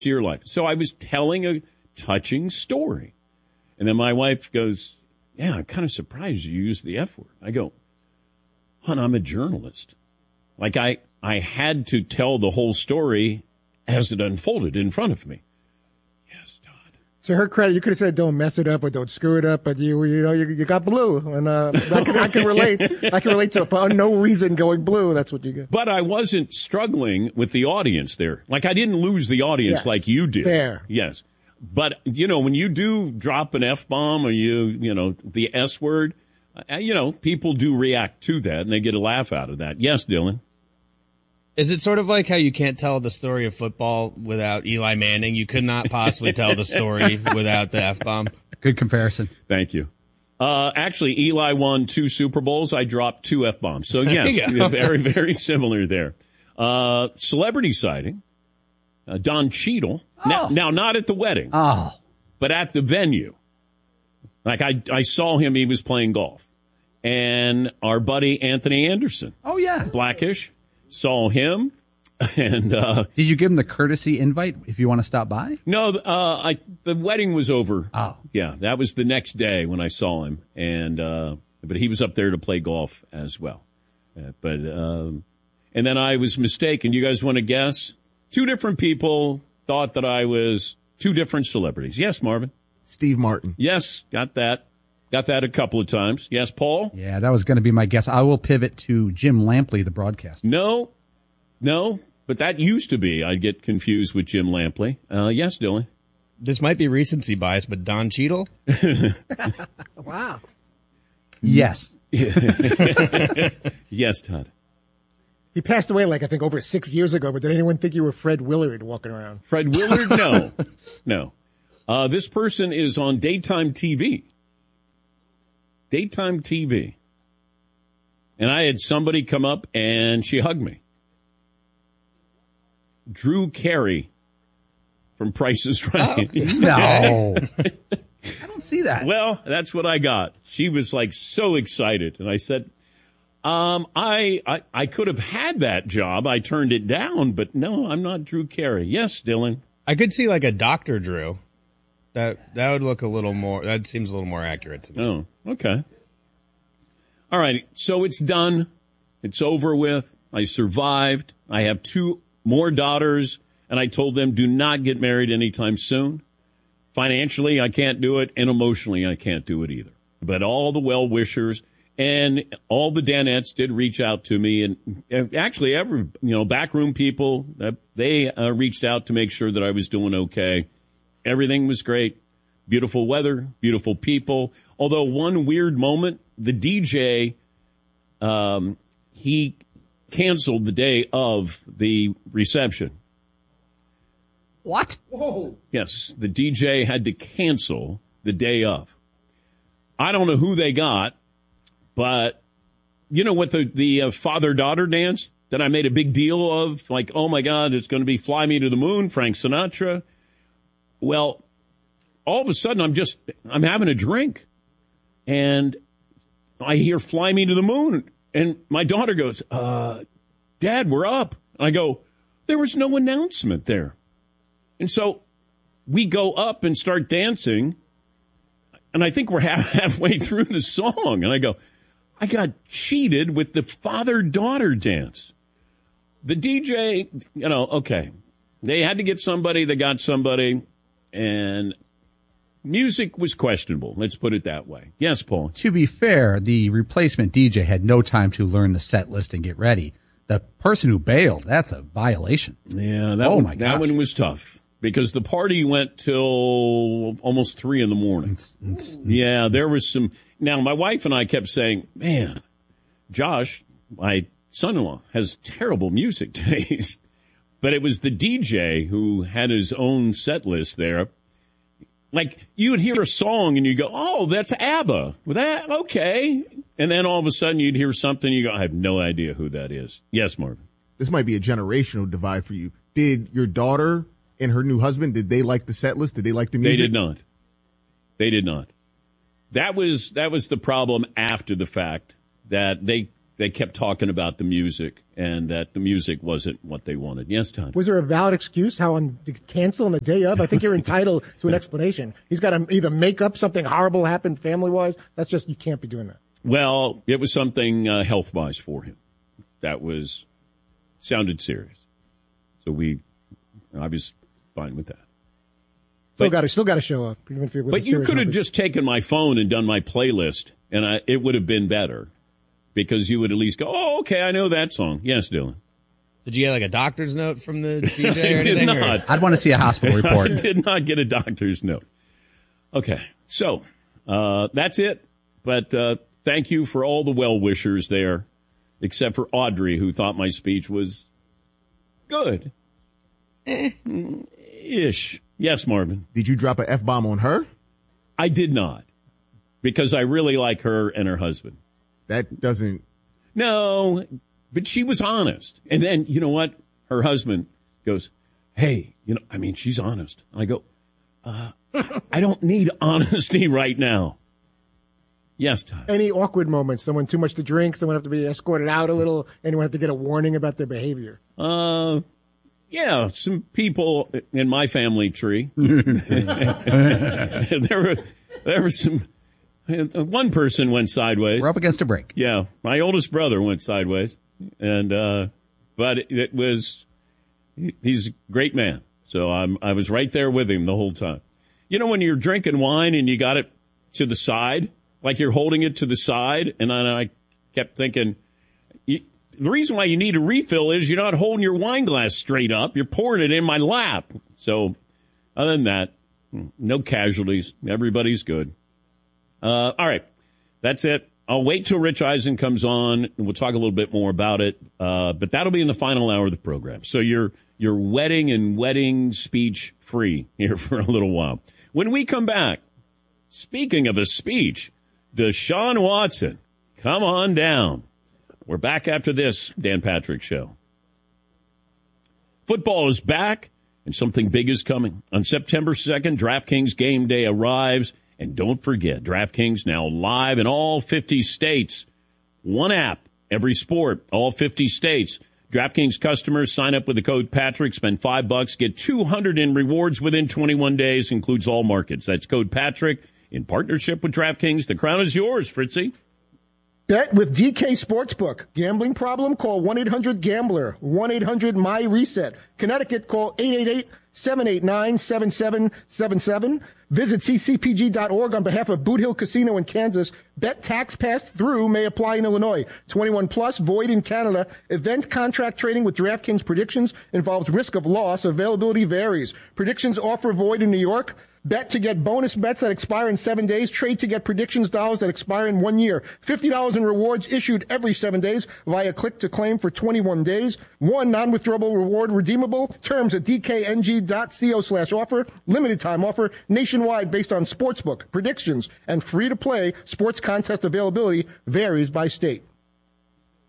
to your life. So I was telling a touching story. And then my wife goes, yeah, I'm kind of surprised you used the F word. I go, hon, I'm a journalist. Like I had to tell the whole story as it unfolded in front of me. Yes, Todd. To her credit, you could have said, don't mess it up or don't screw it up, but you got blue. And I can relate. I can relate to it. For no reason going blue, that's what you get. But I wasn't struggling with the audience there. Like I didn't lose the audience like you did. Fair. Yes. But, when you do drop an F-bomb or the S word, people do react to that and they get a laugh out of that. Yes, Dylan. Is it sort of like how you can't tell the story of football without Eli Manning? You could not possibly tell the story without the F-bomb. Good comparison. Thank you. Actually, Eli won 2 Super Bowls. I dropped 2 F-bombs. So, yes, very, very similar there. Celebrity sighting. Don Cheadle. Oh. Now, not at the wedding. Oh. But at the venue. Like, I saw him. He was playing golf. And our buddy Anthony Anderson. Oh, yeah. Blackish. Saw him. And did you give him the courtesy invite if you want to stop by? No, the wedding was over. Oh. Yeah, that was the next day when I saw him. And but he was up there to play golf as well. And then I was mistaken. You guys want to guess? 2 different people thought that I was 2 different celebrities. Yes, Marvin? Steve Martin. Yes, got that. Got that a couple of times. Yes, Paul? Yeah, that was going to be my guess. I will pivot to Jim Lampley, the broadcaster. No, but that used to be. I'd get confused with Jim Lampley. Yes, Dylan? This might be recency bias, but Don Cheadle? Wow. Yes. Yes, Todd. He passed away, I think, over 6 years ago, but did anyone think you were Fred Willard walking around? Fred Willard? No. This person is on daytime TV. Daytime TV. And I had somebody come up and she hugged me. Drew Carey from Price is Right. Oh, no. I don't see that. Well, that's what I got. She was so excited. And I said, I could have had that job. I turned it down, but no, I'm not Drew Carey. Yes, Dylan. I could see a Dr. Drew. That would look a little more, that seems a little more accurate to me. Oh, okay. All right. So it's done. It's over with. I survived. I have 2 more daughters, and I told them do not get married anytime soon. Financially, I can't do it, and emotionally, I can't do it either. But all the well-wishers and all the Danettes did reach out to me, and actually every, backroom people, they reached out to make sure that I was doing okay. Everything was great. Beautiful weather, beautiful people. Although one weird moment, the DJ, he canceled the day of the reception. What? Whoa. Yes, the DJ had to cancel the day of. I don't know who they got, but you know what the father-daughter dance that I made a big deal of? Oh, my God, it's going to be Fly Me to the Moon, Frank Sinatra. Well, all of a sudden, I'm having a drink, and I hear Fly Me to the Moon, and my daughter goes, Dad, we're up. And I go, there was no announcement there. And so we go up and start dancing, and I think we're halfway through the song, and I go, I got cheated with the father-daughter dance. The DJ, okay, they had to get somebody, they got somebody, and music was questionable. Let's put it that way. Yes, Paul. To be fair, the replacement DJ had no time to learn the set list and get ready. The person who bailed, that's a violation. Yeah, that one was tough because the party went till almost 3 a.m. Yeah, there was some. Now, my wife and I kept saying, man, Josh, my son-in-law, has terrible music taste. But it was the DJ who had his own set list there. You would hear a song and you go, oh, that's ABBA. Well, that, okay. And then all of a sudden you'd hear something, you go, I have no idea who that is. Yes, Marvin. This might be a generational divide for you. Did your daughter and her new husband, did they like the set list? Did they like the music? They did not. That was the problem after the fact, that they they kept talking about the music and that the music wasn't what they wanted. Yes, Todd? Was there a valid excuse how on to cancel on the day of? I think you're entitled to an explanation. He's got to either make up something horrible happened family-wise. That's just, you can't be doing that. Well, it was something health-wise for him. That sounded serious. So I was fine with that. Still got to show up. Even if you're with but you could have just taken my phone and done my playlist, and it would have been better. Because you would at least go, oh, okay, I know that song. Yes, Dylan. Did you get like a doctor's note from the DJ or I anything? did not. I'd want to see a hospital report. I did not get a doctor's note. Okay, so that's it. But thank you for all the well-wishers there, except for Audrey, who thought my speech was good. Ish. Yes, Marvin. Did you drop an F-bomb on her? I did not, because I really like her and her husband. That doesn't... No, but she was honest. And then, you know what? Her husband goes, hey, she's honest. And I go, I don't need honesty right now. Yes, Todd. Any awkward moments? Someone too much to drink? Someone have to be escorted out a little? Anyone have to get a warning about their behavior? Yeah, some people in my family tree. There were some... One person went sideways. We're up against a break. Yeah, my oldest brother went sideways, and but it was he's a great man. So I was right there with him the whole time. You know, when you're drinking wine and you got it to the side, like you're holding it to the side, and I kept thinking, the reason why you need a refill is you're not holding your wine glass straight up. You're pouring it in my lap. So other than that, no casualties. Everybody's good. All right, that's it. I'll wait till Rich Eisen comes on, and we'll talk a little bit more about it. But that'll be in the final hour of the program. So you're wedding speech free here for a little while. When we come back, speaking of a speech, Deshaun Watson, come on down. We're back after this Dan Patrick Show. Football is back, and something big is coming. On September 2nd, DraftKings Game Day arrives. And don't forget, DraftKings now live in all 50 states. One app, every sport, all 50 states. DraftKings customers sign up with the code Patrick, spend $5, get $200 in rewards within 21 days, includes all markets. That's code Patrick in partnership with DraftKings. The crown is yours, Fritzy. Bet with DK Sportsbook. Gambling problem? Call 1-800-GAMBLER. 1-800-MY-RESET. Connecticut, call 888-789-7777. Visit ccpg.org on behalf of Boot Hill Casino in Kansas. Bet tax passed through may apply in Illinois. 21 plus, void in Canada. Event contract trading with DraftKings predictions involves risk of loss. Availability varies. Predictions offer void in New York. Bet to get bonus bets that expire in 7 days. Trade to get predictions dollars that expire in 1 year. $50 in rewards issued every 7 days via click to claim for 21 days. One non-withdrawable reward redeemable. Terms at dkng.co/offer. Limited time offer nationwide based on sportsbook, predictions, and free-to-play sports contest availability varies by state.